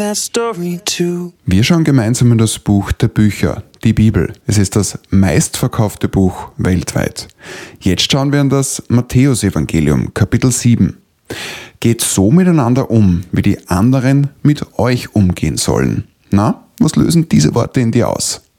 Wir schauen gemeinsam in das Buch der Bücher, die Bibel. Es ist das meistverkaufte Buch weltweit. Jetzt schauen wir in das Matthäusevangelium, Kapitel 7. Geht so miteinander um, wie die anderen mit euch umgehen sollen. Na, was lösen diese Worte in dir aus?